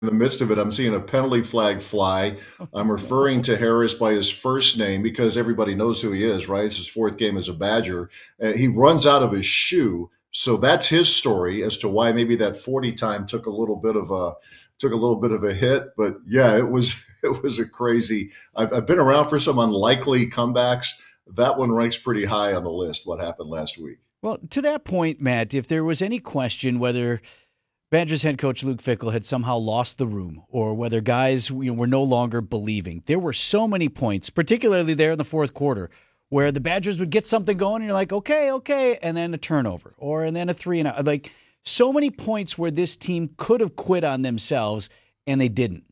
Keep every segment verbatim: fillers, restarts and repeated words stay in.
in the midst of it, I'm seeing a penalty flag fly. I'm referring No. to Harris by his first name because everybody knows who he is, right? It's his fourth game as a Badger. And he runs out of his shoe. So that's his story as to why maybe that forty time took a little bit of a took a little bit of a hit. But yeah, it was it was a crazy. I've, I've been around for some unlikely comebacks. That one ranks pretty high on the list. What happened last week? Well, to that point, Matt, if there was any question whether Badgers head coach Luke Fickell had somehow lost the room or whether guys you know, were no longer believing. There were so many points, particularly there in the fourth quarter, where the Badgers would get something going and you're like, okay, okay, and then a turnover or and then a three and out. Like so many points where this team could have quit on themselves and they didn't.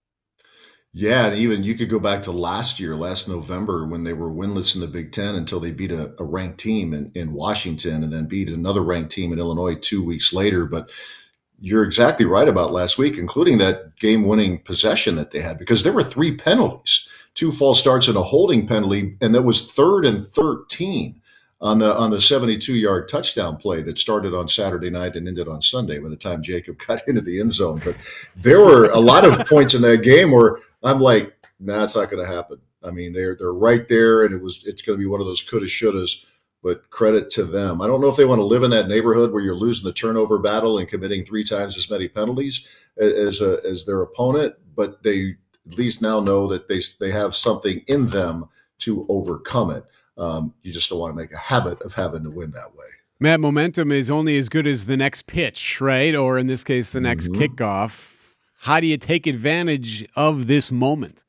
Yeah, and even you could go back to last year, last November, when they were winless in the Big Ten until they beat a, a ranked team in, in Washington and then beat another ranked team in Illinois two weeks later. But you're exactly right about last week, including that game-winning possession that they had, because there were three penalties, two false starts and a holding penalty, and that was third and thirteen on the on the seventy-two yard touchdown play that started on Saturday night and ended on Sunday by the time Jacob got into the end zone. But there were a lot of points in that game where I'm like, nah, it's not going to happen. I mean, they're they're right there, and it was it's going to be one of those coulda, shouldas. But credit to them. I don't know if they want to live in that neighborhood where you're losing the turnover battle and committing three times as many penalties as a, as their opponent, but they at least now know that they they have something in them to overcome it. Um, you just don't want to make a habit of having to win that way. Matt, momentum is only as good as the next pitch, right? Or in this case, the next Mm-hmm. kickoff. How do you take advantage of this moment?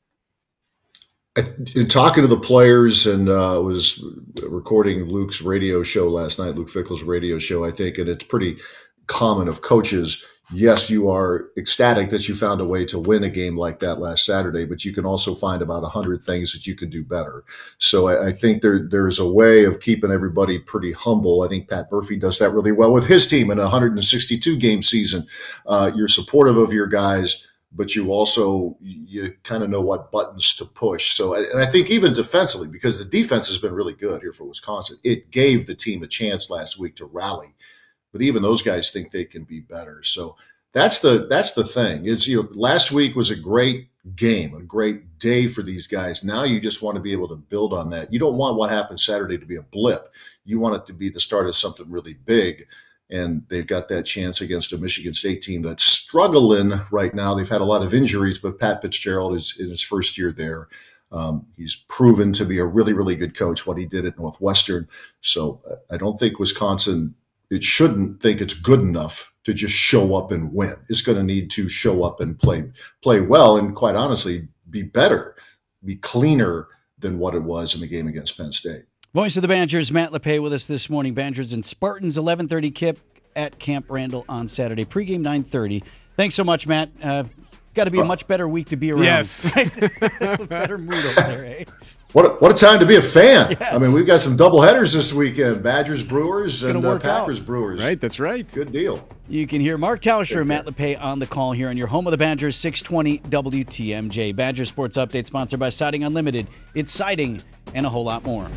In talking to the players, and uh, was recording Luke's radio show last night, Luke Fickell's radio show, I think, and it's pretty common of coaches. Yes, you are ecstatic that you found a way to win a game like that last Saturday, but you can also find about a hundred things that you can do better. So I, I think there there's a way of keeping everybody pretty humble. I think Pat Murphy does that really well with his team in a one hundred sixty-two game season. Uh, you're supportive of your guys, but you also you kind of know what buttons to push. So, and I think even defensively, because the defense has been really good here for Wisconsin, it gave the team a chance last week to rally. But even those guys think they can be better. So that's the that's the thing. Is you know last week was a great game, a great day for these guys. Now you just want to be able to build on that. You don't want what happened Saturday to be a blip. You want it to be the start of something really big. And they've got that chance against a Michigan State team that's struggling right now. They've had a lot of injuries, but Pat Fitzgerald is in his first year there. Um, he's proven to be a really, really good coach, what he did at Northwestern. So uh, I don't think Wisconsin, it shouldn't think it's good enough to just show up and win. It's going to need to show up and play play well, and quite honestly, be better, be cleaner than what it was in the game against Penn State. Voice of the Badgers, Matt LePay with us this morning. Badgers and Spartans, eleven thirty kip at Camp Randall on Saturday. Pregame nine thirty. Thanks so much, Matt. Uh, it's got to be a much better week to be around. Yes. Better mood over there, eh? What a, what a time to be a fan. Yes. I mean, we've got some double headers this weekend. Badgers Brewers and uh, work out. Packers Brewers. Right, that's right. Good deal. You can hear Mark Tauscher and Matt LePay on the call here on your home of the Badgers, six twenty W T M J. Badger Sports Update sponsored by Siding Unlimited. It's siding and a whole lot more.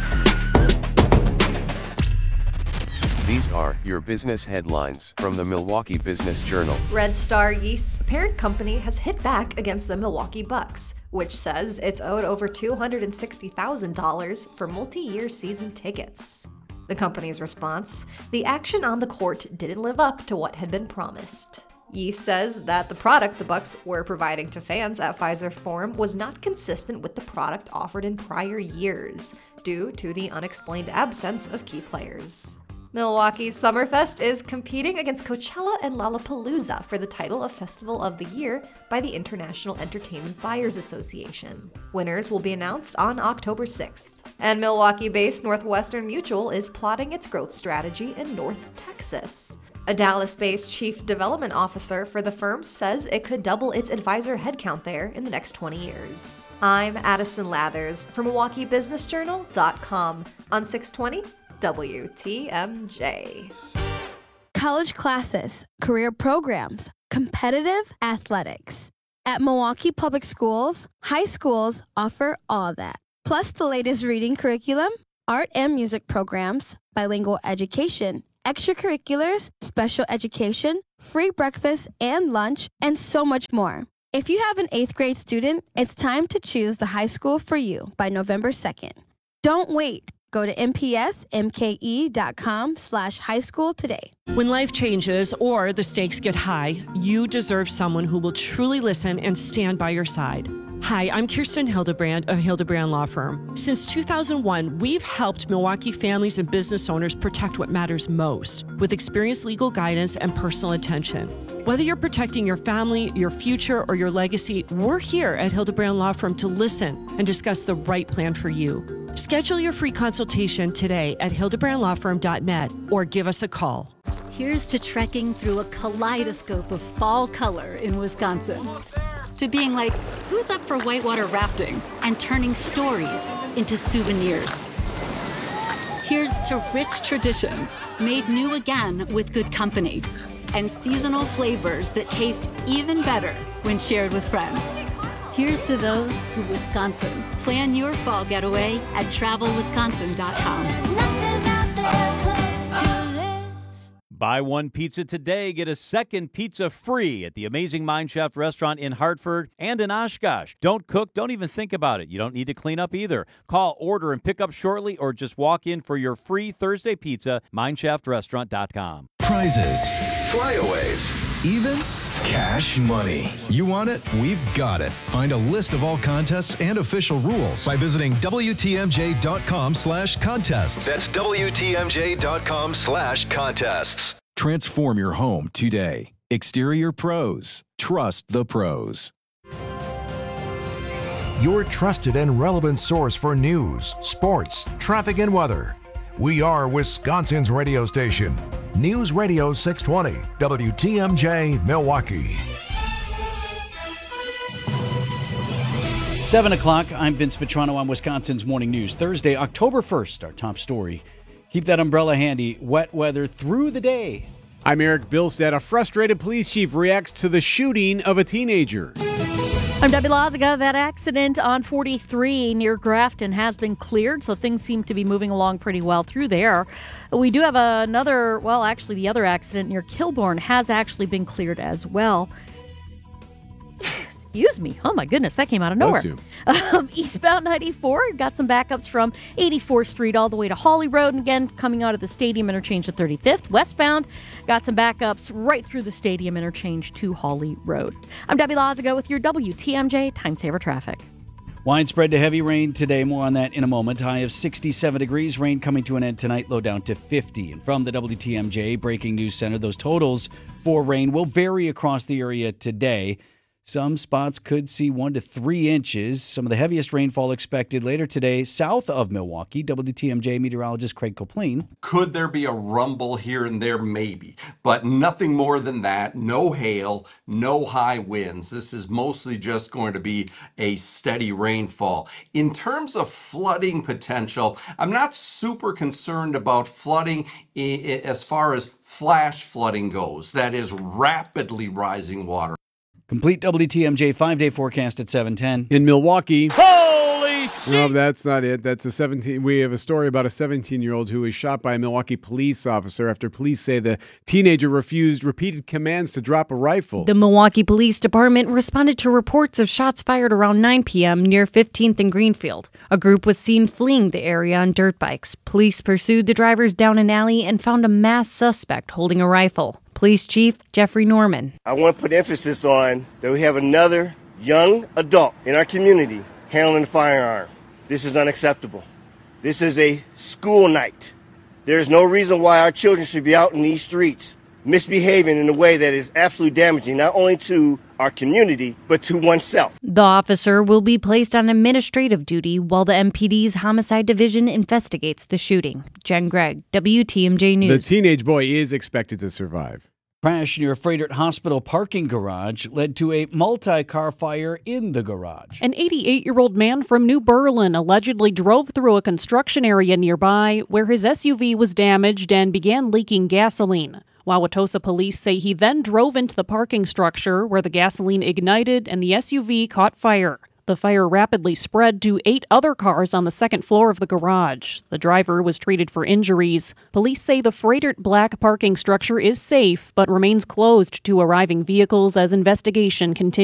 These are your business headlines from the Milwaukee Business Journal. Red Star Yeast's parent company has hit back against the Milwaukee Bucks, which says it's owed over two hundred sixty thousand dollars for multi-year season tickets. The company's response: the action on the court didn't live up to what had been promised. Yeast says that the product the Bucks were providing to fans at Pfizer Forum was not consistent with the product offered in prior years, due to the unexplained absence of key players. Milwaukee's Summerfest is competing against Coachella and Lollapalooza for the title of Festival of the Year by the International Entertainment Buyers Association. Winners will be announced on October sixth. And Milwaukee-based Northwestern Mutual is plotting its growth strategy in North Texas. A Dallas-based chief development officer for the firm says it could double its advisor headcount there in the next twenty years. I'm Addison Lathers from Milwaukee Business Journal dot com on six twenty W T M J. College classes, career programs, competitive athletics. At Milwaukee Public Schools, high schools offer all that. Plus the latest reading curriculum, art and music programs, bilingual education, extracurriculars, special education, free breakfast and lunch, and so much more. If you have an eighth grade student, it's time to choose the high school for you by November second. Don't wait. Go to mpsmke.com slash high school today. When life changes or the stakes get high, you deserve someone who will truly listen and stand by your side. Hi, I'm Kirsten Hildebrand of Hildebrand Law Firm. Since two thousand one, we've helped Milwaukee families and business owners protect what matters most with experienced legal guidance and personal attention. Whether you're protecting your family, your future, or your legacy, we're here at Hildebrand Law Firm to listen and discuss the right plan for you. Schedule your free consultation today at hildebrand law firm dot net or give us a call. Here's to trekking through a kaleidoscope of fall color in Wisconsin. To being like, who's up for whitewater rafting and turning stories into souvenirs. Here's to rich traditions made new again with good company and seasonal flavors that taste even better when shared with friends. Here's to those who Wisconsin. Plan your fall getaway at travel wisconsin dot com. Buy one pizza today, get a second pizza free at the amazing Mineshaft restaurant in Hartford and in Oshkosh. Don't cook, don't even think about it. You don't need to clean up either. Call, order, and pick up shortly or just walk in for your free Thursday pizza, mineshaft restaurant dot com. Prizes, flyaways, even cash money. You want it? We've got it. Find a list of all contests and official rules by visiting W T M J dot com slash contests. That's W T M J dot com slash contests. Transform your home today. Exterior Pros. Trust the pros. Your trusted and relevant source for news, sports, traffic, and weather. We are Wisconsin's radio station. News Radio six twenty, W T M J, Milwaukee. seven o'clock, I'm Vince Vitrano on Wisconsin's Morning News. Thursday, October first, our top story. Keep that umbrella handy. Wet weather through the day. I'm Eric Bilstead. A frustrated police chief reacts to the shooting of a teenager. I'm Debbie Lazaga. That accident on forty-three near Grafton has been cleared, so things seem to be moving along pretty well through there. We do have another, well, actually the other accident near Kilbourne has actually been cleared as well. Excuse me. Oh, my goodness. That came out of nowhere. Um, eastbound ninety-four got some backups from eighty-fourth Street all the way to Hawley Road. And again, coming out of the Stadium Interchange to thirty-fifth. Westbound got some backups right through the Stadium Interchange to Hawley Road. I'm Debbie Lazaga with your W T M J Time Saver Traffic. Widespread to heavy rain today. More on that in a moment. High of sixty-seven degrees. Rain coming to an end tonight. Low down to fifty. And from the W T M J Breaking News Center, those totals for rain will vary across the area today. Some spots could see one to three inches. Some of the heaviest rainfall expected later today south of Milwaukee. W T M J meteorologist Craig Copleen. Could there be a rumble here and there? Maybe, but nothing more than that. No hail, no high winds. This is mostly just going to be a steady rainfall. In terms of flooding potential, I'm not super concerned about flooding as far as flash flooding goes. That is rapidly rising water. Complete W T M J five-day forecast at seven ten. In Milwaukee. Holy shit! No, that's not it. That's a seventeen. We have a story about a seventeen-year-old who was shot by a Milwaukee police officer after police say the teenager refused repeated commands to drop a rifle. The Milwaukee Police Department responded to reports of shots fired around nine p.m. near fifteenth and Greenfield. A group was seen fleeing the area on dirt bikes. Police pursued the drivers down an alley and found a masked suspect holding a rifle. Police Chief Jeffrey Norman. I want to put emphasis on that we have another young adult in our community handling a firearm. This is unacceptable. This is a school night. There is no reason why our children should be out in these streets misbehaving in a way that is absolutely damaging not only to our community, but to oneself. The officer will be placed on administrative duty while the M P D's Homicide Division investigates the shooting. Jen Gregg, W T M J News. The teenage boy is expected to survive. Crash near Frederick Hospital parking garage led to a multi-car fire in the garage. An eighty-eight-year-old man from New Berlin allegedly drove through a construction area nearby where his S U V was damaged and began leaking gasoline. Wauwatosa police say he then drove into the parking structure where the gasoline ignited and the S U V caught fire. The fire rapidly spread to eight other cars on the second floor of the garage. The driver was treated for injuries. Police say the freighter black parking structure is safe, but remains closed to arriving vehicles as investigation continues.